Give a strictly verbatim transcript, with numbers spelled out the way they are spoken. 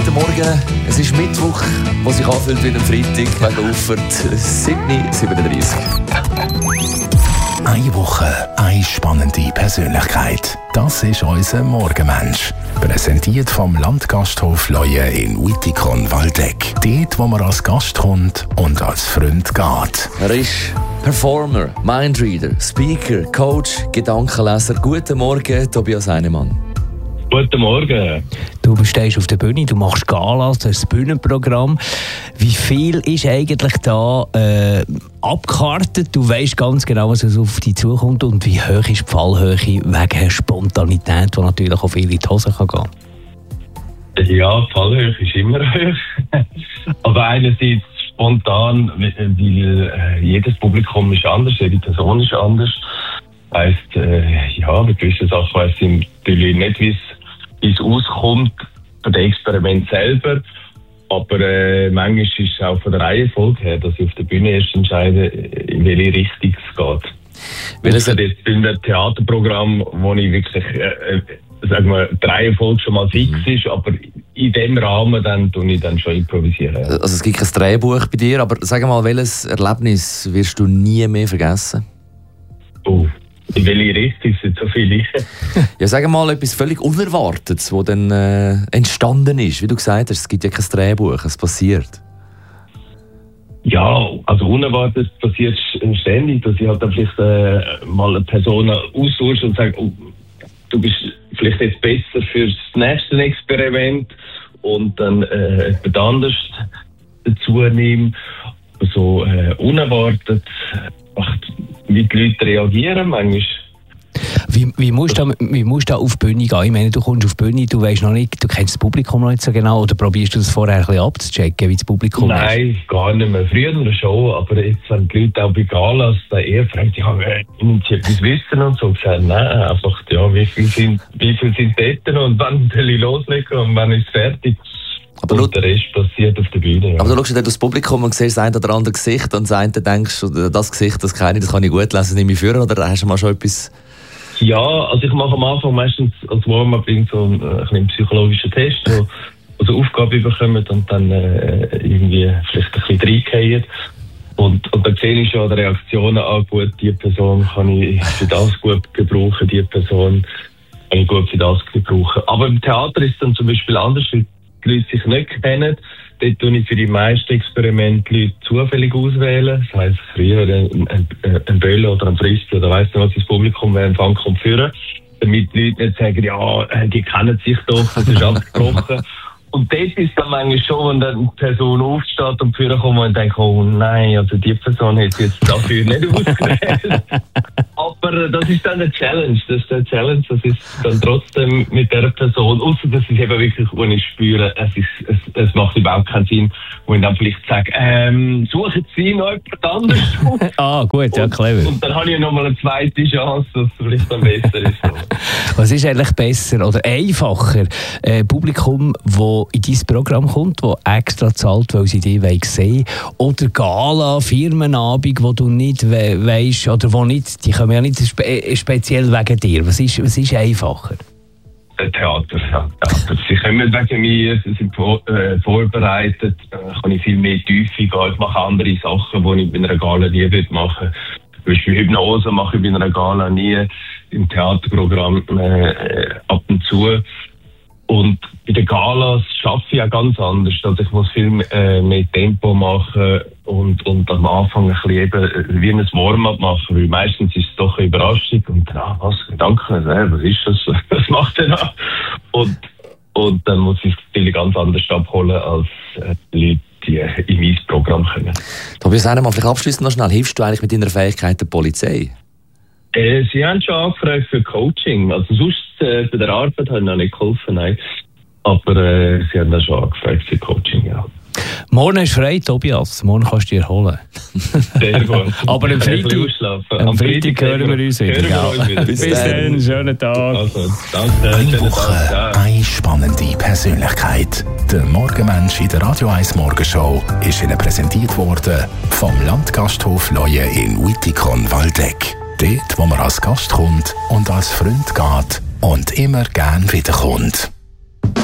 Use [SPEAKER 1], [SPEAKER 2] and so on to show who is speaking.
[SPEAKER 1] Guten Morgen, es ist Mittwoch, was sich anfühlt wie ein Freitag, wegen Uffert sieben Uhr siebenunddreißig.
[SPEAKER 2] Eine Woche, eine spannende Persönlichkeit. Das ist unser Morgenmensch. Präsentiert vom Landgasthof Leue in Wittikon-Waldeck. Dort, wo man als Gast kommt und als Freund geht.
[SPEAKER 1] Er ist Performer, Mindreader, Speaker, Coach, Gedankenleser. Guten Morgen, Tobias Heinemann.
[SPEAKER 3] Guten Morgen.
[SPEAKER 4] Du stehst auf der Bühne, du machst Galas, du hast das Bühnenprogramm. Wie viel ist eigentlich da äh, abgekartet? Du weißt ganz genau, was auf dich zukommt und wie hoch ist die Fallhöhe wegen Spontanität, die natürlich auf viele in die Hose kann gehen.
[SPEAKER 3] Ja, die Fallhöhe ist immer hoch. Aber einerseits spontan, weil äh, jedes Publikum ist anders, jede Person ist anders. Das heisst, äh, ja, bei gewissen Sachen weiss ich natürlich nicht, wie es auskommt für das Experiment selber. Aber äh, manchmal ist es auch von der Reihenfolge her, dass ich auf der Bühne erst entscheide, in welche Richtung es geht. Weil es jetzt bei einem Theaterprogramm, wo ich wirklich, äh, äh, sagen wir, die Reihenfolge schon mal fix mhm. ist, aber in dem Rahmen dann tue ich dann schon improvisieren.
[SPEAKER 1] Also es gibt kein Drehbuch bei dir, aber sag mal, welches Erlebnis wirst du nie mehr vergessen?
[SPEAKER 3] Oh. In welche Richtung sind so viele?
[SPEAKER 1] Ja, sag mal etwas völlig Unerwartetes, was dann äh, entstanden ist. Wie du gesagt hast, es gibt ja kein Drehbuch, es passiert.
[SPEAKER 3] Ja, also unerwartet passiert ständig, dass ich halt dann vielleicht äh, mal eine Person austausche und sage, oh, du bist vielleicht jetzt besser für das nächste Experiment und dann äh, jemand anderes dazu nehme. So äh, unerwartet macht, wie die Leute reagieren manchmal.
[SPEAKER 4] Wie, wie, musst du da, wie musst du da auf die Bühne gehen? Ich meine, du kommst auf die Bühne, du weißt noch nicht, du kennst das Publikum noch nicht so genau, oder probierst du das vorher ein bisschen abzuchecken, wie das Publikum
[SPEAKER 3] Nein, ist? Nein, gar nicht mehr. Früher schon, aber jetzt, wenn die Leute auch bei Galas eher fragen, ja, wollen sie etwas wissen und so, gesagt, nein, einfach, ja, wie viel sind, wie viel sind dort und wann soll ich loslegen und wann ist es fertig? Aber und der Rest passiert auf der Bühne. Ja.
[SPEAKER 1] Aber du schaust dann aufs Publikum und siehst das eine oder andere Gesicht und das eine denkst, das Gesicht, das kenne ich, das kann ich gut lesen, nehme ich für, oder hast du mal schon etwas?
[SPEAKER 3] Ja, also ich mache am Anfang meistens als Warm-up so einen, äh, einen psychologischen Test, wo also Aufgaben bekommen und dann äh, irgendwie vielleicht ein bisschen reingehen. Und, und dann sehe ich schon an den Reaktionen, ah, gut, die Person kann ich für das gut gebrauchen, die Person kann ich gut für das gebrauchen. Aber im Theater ist es dann zum Beispiel anders, weil die Leute sich nicht kennen. Dort tue ich für die meisten Experimente Leute zufällig auswählen. Das heisst, früher ein, ein, ein Böller oder ein Frisbee oder weiss nicht, was das Publikum während Fang kommt führen. Damit die Leute nicht sagen, ja, die kennen sich doch, das ist abgesprochen. Und dort ist dann manchmal schon, wenn dann eine Person aufsteht und führen kommt und denkt, oh nein, also die Person hat jetzt dafür nicht ausgewählt. Aber das ist dann eine Challenge. Das ist eine Challenge. Das ist dann trotzdem mit dieser Person, außer dass ich eben wirklich ohne spüre, es, ist, es, es macht überhaupt keinen Sinn, wo ich dann vielleicht sage, ähm, suchen Sie noch jemand anderes.
[SPEAKER 4] Ah, gut, ja, clever.
[SPEAKER 3] Und, und dann habe ich nochmal eine zweite Chance, dass es vielleicht dann besser ist.
[SPEAKER 4] Was ist eigentlich besser oder einfacher? Ein Publikum, das in dein Programm kommt, das extra zahlt, weil sie dich sehen wollen, oder Gala, Firmenabend, wo du nicht we- weisst, oder wo nicht, die kommen ja nicht spe- speziell wegen dir. Was ist, was ist einfacher?
[SPEAKER 3] Theater, ja. Theater. Sie kommen wegen mir, sie sind vor, äh, vorbereitet, äh, kann ich viel mehr Tiefe gehen, ich mache andere Sachen, die ich bei einer Gala nie machen würde. Zum Beispiel Hypnose mache ich bei einer Gala nie, im Theaterprogramm äh, ab und zu. Und bei den Galas arbeite ich auch ganz anders. Also ich muss viel äh, mehr Tempo machen und, und am Anfang ein bisschen eben wie ein Warm-up machen, weil meistens ist es doch eine Überraschung. Und dann, ah, was, danke, äh, was ist das, was macht er da? Und, und dann muss ich es natürlich ganz anders abholen, als äh, Leute, die in mein Programm kommen.
[SPEAKER 1] Tobias Heinemann, vielleicht abschließend noch schnell, hilfst du eigentlich mit deiner Fähigkeit der Polizei?
[SPEAKER 3] Äh, Sie haben schon angefragt für Coaching. Also sonst äh, bei der Arbeit habe ich noch nicht geholfen, nein. Aber äh, Sie haben da schon angefragt für Coaching, ja.
[SPEAKER 4] Morgen ist frei, Tobias. Morgen kannst du dich erholen.
[SPEAKER 3] Sehr gut.
[SPEAKER 4] Aber am Freitag, am Freitag hören wir uns wieder.
[SPEAKER 3] Hören wir uns wieder.
[SPEAKER 4] Bis dann, schönen Tag.
[SPEAKER 3] Also, danke,
[SPEAKER 2] Eine
[SPEAKER 3] schönen
[SPEAKER 2] Woche,
[SPEAKER 3] Tag.
[SPEAKER 2] eine spannende Persönlichkeit. Der Morgenmensch in der Radio eins Morgenshow ist Ihnen präsentiert worden vom Landgasthof Leue in Wittikon-Waldeck. Dort, wo man als Gast kommt und als Freund geht und immer gern wiederkommt.